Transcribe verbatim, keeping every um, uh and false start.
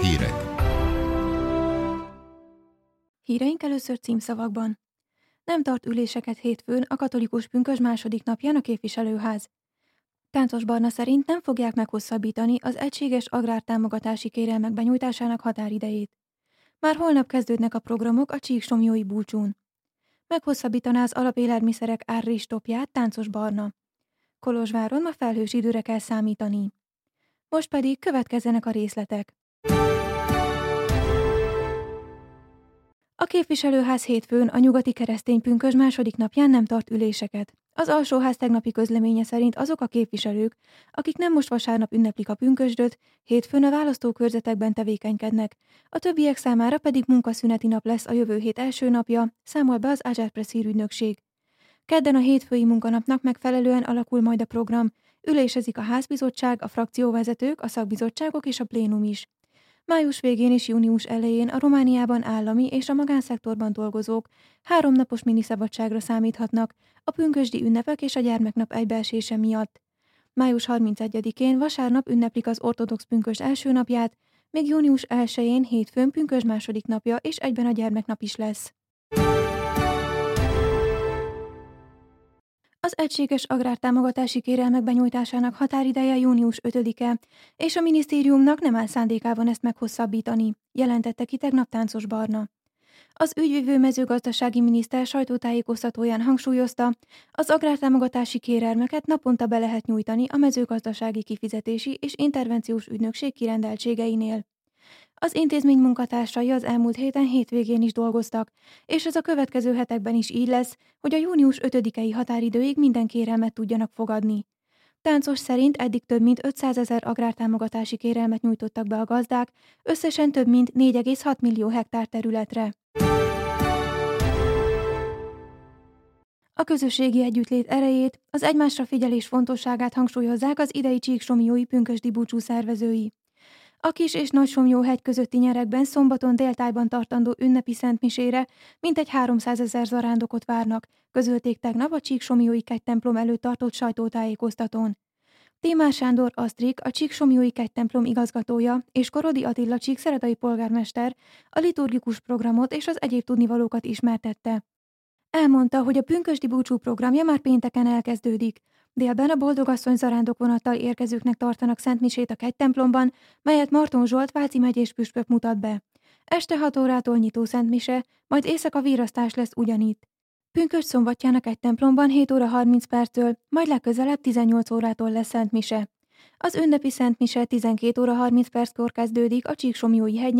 Hírek. Híreink először címszavakban. Nem tart üléseket hétfőn a katolikus pünkösd második napján a képviselőház. Táncos Barna szerint nem fogják meghosszabbítani az egységes agrártámogatási kérelmek benyújtásának határidejét. Már holnap kezdődnek a programok a csíksomlyói búcsún. Meghosszabbítaná az alapélelmiszerek árristopját Táncos Barna. Kolozsváron ma felhős időre kell számítani. Most pedig következzenek a részletek. A képviselőház hétfőn a nyugati keresztény pünkösd második napján nem tart üléseket. Az alsóház tegnapi közleménye szerint azok a képviselők, akik nem most vasárnap ünneplik a pünkösdöt, hétfőn a választókörzetekben tevékenykednek, a többiek számára pedig munkaszüneti nap lesz a jövő hét első napja, számol be az Agerpress hírügynökség. Kedden a hétfői munkanapnak megfelelően alakul majd a program, ülésezik a házbizottság, a frakcióvezetők, a szakbizottságok és a plénum is. Május végén és június elején a Romániában állami és a magánszektorban dolgozók háromnapos miniszabadságra számíthatnak a pünkösdi ünnepek és a gyermeknap egybeesése miatt. Május harmincegyedikén vasárnap ünneplik az ortodox pünkösd első napját, még június elsején hétfőn pünkösd második napja és egyben a gyermeknap is lesz. Az egységes agrártámogatási kérelmek benyújtásának határideje június ötödike, és a minisztériumnak nem áll szándékában ezt meghosszabbítani, jelentette ki tegnap Táncos Barna. Az ügyvivő mezőgazdasági miniszter sajtótájékoztatóján hangsúlyozta, az agrártámogatási kérelmeket naponta be lehet nyújtani a mezőgazdasági kifizetési és intervenciós ügynökség kirendeltségeinél. Az intézmény munkatársai az elmúlt héten hétvégén is dolgoztak, és ez a következő hetekben is így lesz, hogy a június ötödikei határidőig minden kérelmet tudjanak fogadni. Táncos szerint eddig több mint ötszázezer agrártámogatási kérelmet nyújtottak be a gazdák, összesen több mint négy egész hat millió hektár területre. A közösségi együttlét erejét, az egymásra figyelés fontosságát hangsúlyozzák az idei csíksomlyói pünkösdi búcsú szervezői. A Kis- és Nagysomlyó-hegy közötti nyerekben szombaton déltájban tartandó ünnepi szentmisére mintegy háromszázezer zarándokot várnak, közölték tegnap a Csíksomlyói kegytemplom előtt tartott sajtótájékoztatón. Tímár Sándor Asztrik, a Csíksomlyói kegytemplom igazgatója, és Korodi Attila csíkszeredai polgármester a liturgikus programot és az egyéb tudnivalókat ismertette. Elmondta, hogy a pünkösdi búcsú programja már pénteken elkezdődik. Délben a Boldogasszony zarándokvonattal érkezőknek tartanak szentmisét a kegytemplomban, melyet Marton Zsolt váci megyés püspök mutat be. Este hat órától nyitó szentmise, majd éjszaka virasztás lesz ugyanitt. Pünkösd szombatján a kegytemplomban hét óra harminc perctől, majd legközelebb tizennyolc órától lesz szentmise. Az ünnepi szentmise tizenkét óra harminc perckor kezdődik a Csíksomlyói hegy